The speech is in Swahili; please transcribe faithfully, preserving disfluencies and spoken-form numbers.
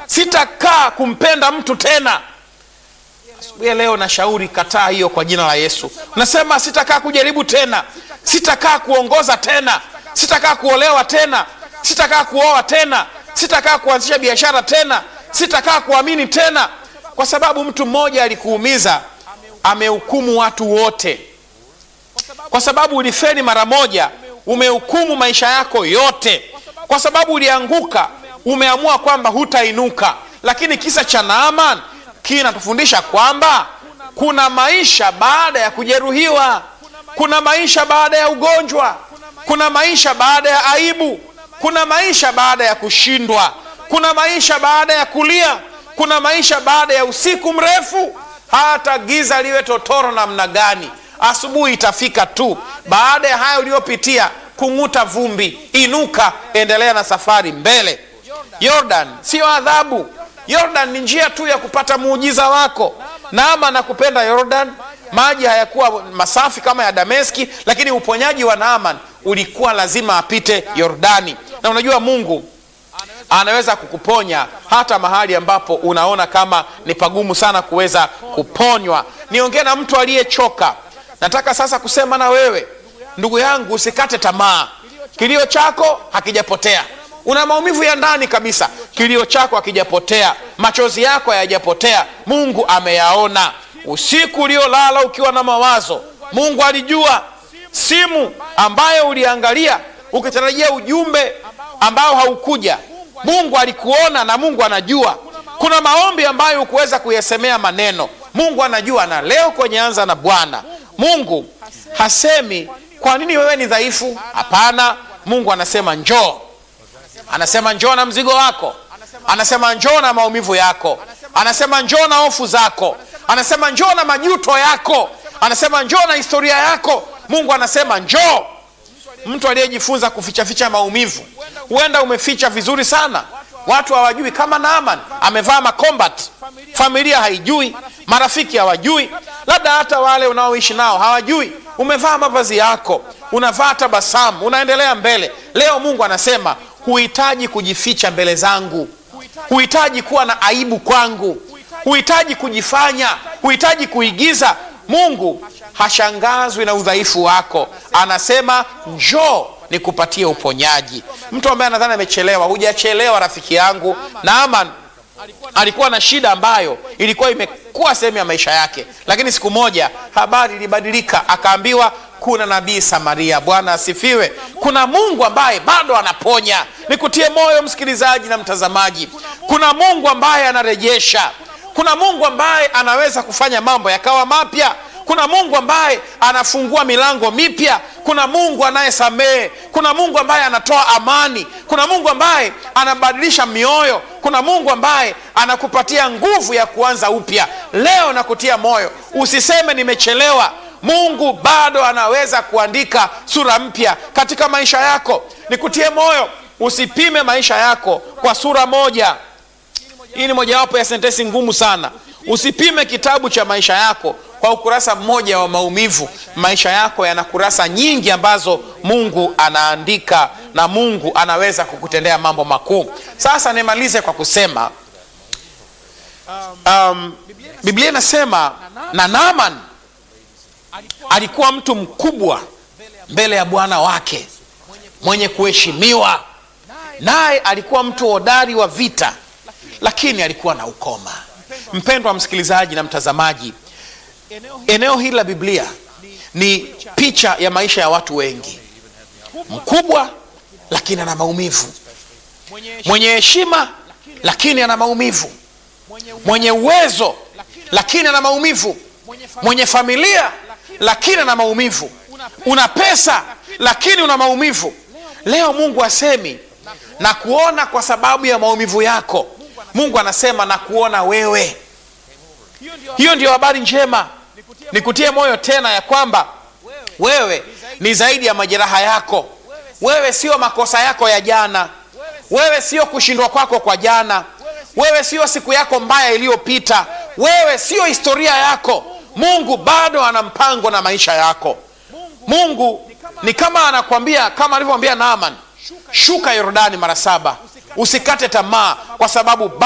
sitakaa kumpenda mtu tena. Asubuhi leo nashauri kataa hiyo kwa jina la Yesu. Nasema sitakaa kujaribu tena, sitakaa kuongoza tena, sitakaa kuolewa tena, sitakaa kuoa tena, sitakaa kuanzisha biashara tena, sitakaa kuamini tena, kwa sababu mtu mmoja alikuumiza, amehukumu watu wote. Kwa sababu ulifeli mara moja, umehukumu maisha yako yote. Kwa sababu ulianguka, umeamua kwamba hutainuka. Lakini kisa cha Naaman kinatufundisha kwamba kuna maisha baada ya kujeruhiwa, kuna maisha baada ya ugonjwa, kuna maisha baada ya aibu, kuna maisha baada ya kushindwa, kuna maisha baada ya kulia, kuna maisha baada ya usiku mrefu. Hata giza liwe totoro namna gani, asubuhi itafika tu. Baada ya haya uliyopitia, kung'uta vumbi, inuka, endelea na safari mbele. Jordan sio adhabu. Jordan ni njia tu ya kupata muujiza wako. Naaman nakupenda Jordan, maji hayakuwa masafi kama ya Dameski, lakini uponyaji wa Naaman ulikuwa lazima apite Yordani. Na unajua Mungu anaweza kukuponya hata mahali ambapo unaona kama ni pagumu sana kuweza kuponywa. Niongee na mtu aliyechoka. Nataka sasa kusema na wewe, ndugu yangu, usikate tamaa. Kilio chako hakijapotea. Una maumivu ya ndani kabisa, kilio chako hakijapotea, machozi yako hayajapotea. Mungu ameyaona. Usiku uliolala ukiwa na mawazo, Mungu alijua. Simu ambayo uliangalia ukitarajia ujumbe ambao haukuja, Mungu alikuona na Mungu anajua. Kuna maombi ambayo hukuweza kuyasemea maneno, Mungu anajua. Na leo kwenye Anza na Bwana, Mungu hasemi kwa nini wewe ni dhaifu. Hapana, Mungu anasema njoo. Anasema njoo na mzigo wako, anasema njoo na maumivu yako, anasema njoo na hofu zako, anasema njoo na majuto yako, anasema njoo na historia yako. Mungu anasema njoo. Mtu aliyejifunza kuficha ficha maumivu, huenda umeficha vizuri sana, watu hawajui. Kama Naaman amevaa makombat, familia haijui, marafiki hawajui, labda hata wale unaoishi nao hawajui. Umevaa mavazi yako, unavaa tabasamu, unaendelea mbele. Leo Mungu anasema huhitaji kujificha mbele zangu, huhitaji kuwa na aibu kwangu, huhitaji kujifanya, huhitaji kuigiza. Mungu hashangazwi na udhaifu wako. Anasema njoo nikupatie uponyaji. Mtu ambaye anadhani amechelewa, hujachelewa rafiki yangu. Naaman alikuwa na shida ambayo ilikuwa imekuwa sehemu ya maisha yake, lakini siku moja habari ilibadilika, akaambiwa kuna nabii Samaria. Bwana asifiwe. Kuna Mungu ambaye bado anaponya. Nikutie moyo msikilizaji na mtazamaji, kuna Mungu ambaye anarejesha. Kuna Mungu ambaye anaweza kufanya mambo yakawa mapya. Kuna Mungu ambaye anafungua milango mipya. Kuna Mungu anayesamehe. Kuna Mungu ambaye anatoa amani. Kuna Mungu ambaye anabadilisha mioyo. Kuna Mungu ambaye anakupatia nguvu ya kuanza upya. Leo nakutia moyo, usiseme nimechelewa. Mungu bado anaweza kuandika sura mpya katika maisha yako. Nikutie moyo, usipime maisha yako kwa sura moja. Hii ni mojawapo ya sentensi ngumu sana. Usipime kitabu cha maisha yako kwa ukurasa mmoja wa maumivu. Maisha yako yana kurasa nyingi ambazo Mungu anaandika, na Mungu anaweza kukutendea mambo makuu. Sasa nimalize kwa kusema um, Biblia inasema na Naaman alikuwa mtu mkubwa mbele ya bwana wake, mwenye kuheshimiwa. Naye alikuwa mtu hodari wa vita, lakini alikuwa na ukoma. Mpendwa msikilizaji na mtazamaji, eneo hili la Biblia ni picha ya maisha ya watu wengi. Mkubwa lakini ana maumivu, mwenye heshima lakini ana maumivu, mwenye uwezo lakini ana maumivu, mwenye familia lakini ana maumivu, una pesa lakini una maumivu. Leo Mungu asemi na kuona kwa sababu ya maumivu yako. Mungu anasema na kuona wewe. Hiyo ndio habari njema. Nikutie moyo tena ya kwamba wewe ni zaidi ya majeraha yako. Wewe sio makosa yako ya jana. Wewe sio kushindwa kwako kwa jana. Wewe sio siku yako mbaya iliyopita. Wewe sio historia yako. Mungu bado ana mpango na maisha yako. Mungu ni kama anakuambia, kama alivyomwambia Naaman, shuka Yordani mara saba. Usikate tamaa kwa sababu